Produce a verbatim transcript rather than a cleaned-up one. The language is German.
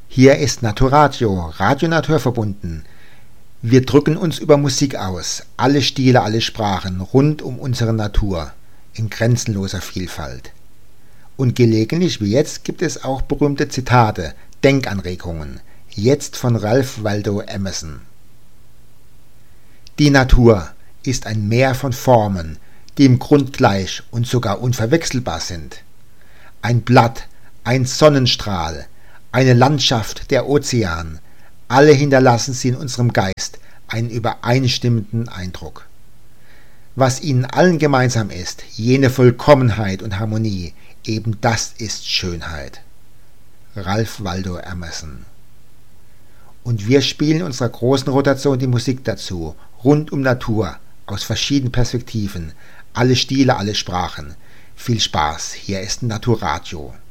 Hier ist Naturadio, Radio naturverbunden. Wir drücken uns über Musik aus, alle Stile, alle Sprachen, rund um unsere Natur, in grenzenloser Vielfalt. Und gelegentlich wie jetzt gibt es auch berühmte Zitate, Denkanregungen, jetzt von Ralph Waldo Emerson. Die Natur ist ein Meer von Formen, die im Grund gleich und sogar unverwechselbar sind. Ein Blatt, ein Sonnenstrahl, eine Landschaft, der Ozean, alle hinterlassen sie in unserem Geist einen übereinstimmenden Eindruck. Was ihnen allen gemeinsam ist, jene Vollkommenheit und Harmonie, eben das ist Schönheit. Ralph Waldo Emerson. Und wir spielen in unserer großen Rotation die Musik dazu, rund um Natur, aus verschiedenen Perspektiven, alle Stile, alle Sprachen. Viel Spaß, hier ist Naturadio.